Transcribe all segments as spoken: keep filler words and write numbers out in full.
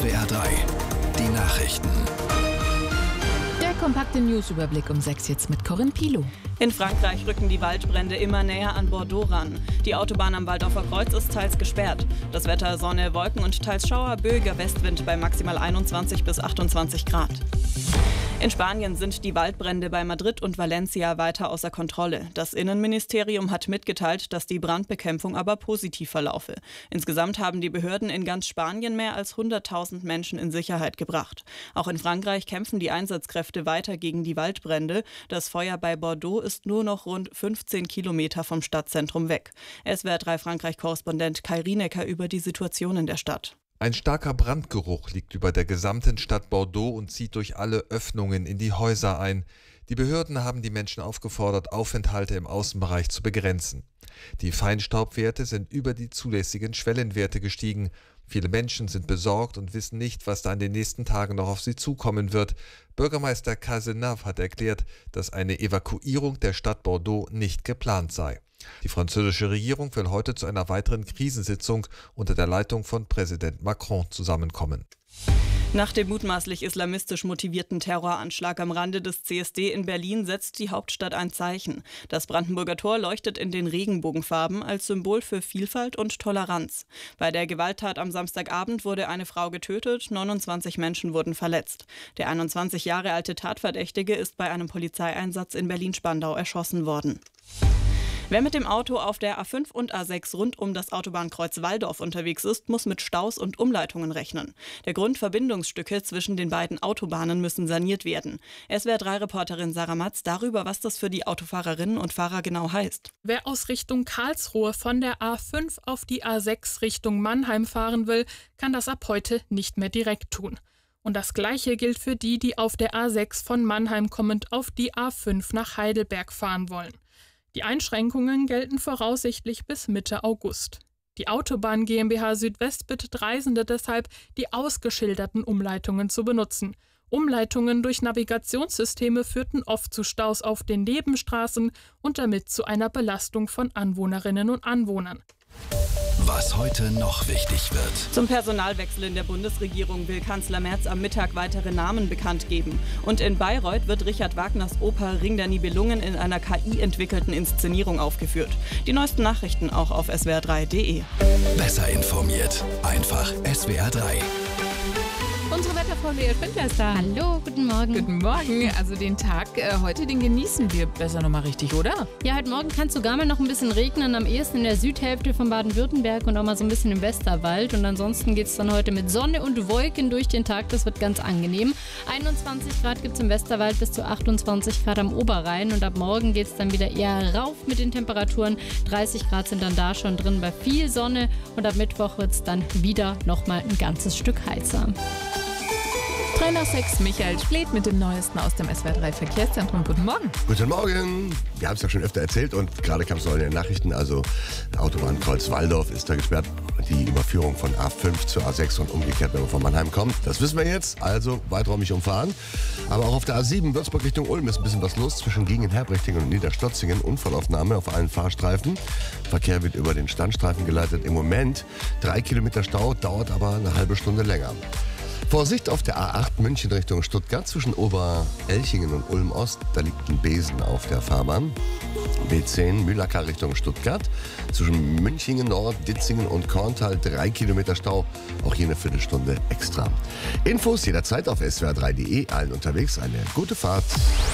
S W R drei, die Nachrichten. Der kompakte Newsüberblick um sechs jetzt mit Corinne Pilow. In Frankreich rücken die Waldbrände immer näher an Bordeaux ran. Die Autobahn am Waldorfer Kreuz ist teils gesperrt. Das Wetter Sonne, Wolken und teils Schauer, böiger Westwind bei maximal einundzwanzig bis achtundzwanzig Grad. In Spanien sind die Waldbrände bei Madrid und Valencia weiter außer Kontrolle. Das Innenministerium hat mitgeteilt, dass die Brandbekämpfung aber positiv verlaufe. Insgesamt haben die Behörden in ganz Spanien mehr als hunderttausend Menschen in Sicherheit gebracht. Auch in Frankreich kämpfen die Einsatzkräfte weiter gegen die Waldbrände. Das Feuer bei Bordeaux ist nur noch rund fünfzehn Kilometer vom Stadtzentrum weg. S W R drei Frankreich-Korrespondent Kai Rienecker über die Situation in der Stadt. Ein starker Brandgeruch liegt über der gesamten Stadt Bordeaux und zieht durch alle Öffnungen in die Häuser ein. Die Behörden haben die Menschen aufgefordert, Aufenthalte im Außenbereich zu begrenzen. Die Feinstaubwerte sind über die zulässigen Schwellenwerte gestiegen. Viele Menschen sind besorgt und wissen nicht, was da in den nächsten Tagen noch auf sie zukommen wird. Bürgermeister Cazenave hat erklärt, dass eine Evakuierung der Stadt Bordeaux nicht geplant sei. Die französische Regierung will heute zu einer weiteren Krisensitzung unter der Leitung von Präsident Macron zusammenkommen. Nach dem mutmaßlich islamistisch motivierten Terroranschlag am Rande des C S D in Berlin setzt die Hauptstadt ein Zeichen. Das Brandenburger Tor leuchtet in den Regenbogenfarben als Symbol für Vielfalt und Toleranz. Bei der Gewalttat am Samstagabend wurde eine Frau getötet, neunundzwanzig Menschen wurden verletzt. Der einundzwanzig Jahre alte Tatverdächtige ist bei einem Polizeieinsatz in Berlin-Spandau erschossen worden. Wer mit dem Auto auf der A fünf und A sechs rund um das Autobahnkreuz Walldorf unterwegs ist, muss mit Staus und Umleitungen rechnen. Der Grund: Verbindungsstücke zwischen den beiden Autobahnen müssen saniert werden. S W R drei Reporterin Sarah Matz darüber, was das für die Autofahrerinnen und Fahrer genau heißt. Wer aus Richtung Karlsruhe von der A fünf auf die A sechs Richtung Mannheim fahren will, kann das ab heute nicht mehr direkt tun. Und das Gleiche gilt für die, die auf der A sechs von Mannheim kommend auf die A fünf nach Heidelberg fahren wollen. Die Einschränkungen gelten voraussichtlich bis Mitte August. Die Autobahn GmbH Südwest bittet Reisende deshalb, die ausgeschilderten Umleitungen zu benutzen. Umleitungen durch Navigationssysteme führten oft zu Staus auf den Nebenstraßen und damit zu einer Belastung von Anwohnerinnen und Anwohnern. Was heute noch wichtig wird. Zum Personalwechsel in der Bundesregierung will Kanzler Merz am Mittag weitere Namen bekannt geben. Und in Bayreuth wird Richard Wagners Oper Ring der Nibelungen in einer K I-entwickelten Inszenierung aufgeführt. Die neuesten Nachrichten auch auf S W R drei punkt de. Besser informiert. Einfach S W R drei. Unsere Wetterfrau Lea Spindler ist da. Hallo, guten Morgen. Guten Morgen. Also den Tag äh, heute, den genießen wir besser nochmal richtig, oder? Ja, heute Morgen kann es sogar mal noch ein bisschen regnen, am ehesten in der Südhälfte von Baden-Württemberg und auch mal so ein bisschen im Westerwald. Und ansonsten geht es dann heute mit Sonne und Wolken durch den Tag. Das wird ganz angenehm. einundzwanzig Grad gibt es im Westerwald, bis zu achtundzwanzig Grad am Oberrhein. Und ab morgen geht es dann wieder eher rauf mit den Temperaturen. dreißig Grad sind dann da schon drin bei viel Sonne. Und ab Mittwoch wird es dann wieder nochmal ein ganzes Stück heißer. drei nach sechs, Michael Splet mit dem Neuesten aus dem S W R drei Verkehrszentrum. Guten Morgen. Guten Morgen. Wir haben es ja schon öfter erzählt und gerade kam es noch in den Nachrichten. Also der Autobahnkreuz Walldorf ist da gesperrt. Die Überführung von A fünf zur A sechs und umgekehrt, wenn man von Mannheim kommt. Das wissen wir jetzt. Also weiträumig umfahren. Aber auch auf der A sieben Würzburg Richtung Ulm ist ein bisschen was los. Zwischen Giengen-Herbrechtingen und Niederstotzingen. Unfallaufnahme auf allen Fahrstreifen. Verkehr wird über den Standstreifen geleitet. Im Moment drei Kilometer Stau, dauert aber eine halbe Stunde länger. Vorsicht auf der A acht München Richtung Stuttgart zwischen Oberelchingen und Ulm-Ost. Da liegt ein Besen auf der Fahrbahn. B zehn Mühlacker Richtung Stuttgart zwischen Münchingen Nord, Ditzingen und Korntal. Drei Kilometer Stau. Auch hier eine Viertelstunde extra. Infos jederzeit auf S W R drei punkt de. Allen unterwegs eine gute Fahrt.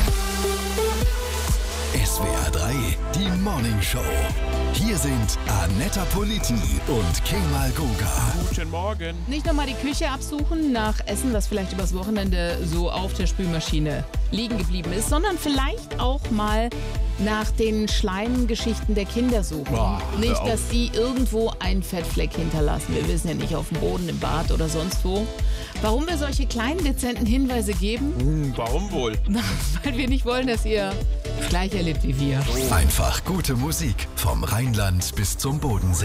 S W R drei, die Morning Show. Hier sind Annetta Politi und Kemal Goga. Guten Morgen. Nicht nochmal die Küche absuchen nach Essen, das vielleicht übers Wochenende so auf der Spülmaschine liegen geblieben ist, sondern vielleicht auch mal nach den Schleimgeschichten der Kinder suchen. Boah, nicht, dass die irgendwo einen Fettfleck hinterlassen. Wir wissen ja nicht, auf dem Boden, im Bad oder sonst wo. Warum wir solche kleinen, dezenten Hinweise geben? Hm, warum wohl? Weil wir nicht wollen, dass ihr das Gleiche erlebt wie wir. Einfach gute Musik vom Rheinland bis zum Bodensee.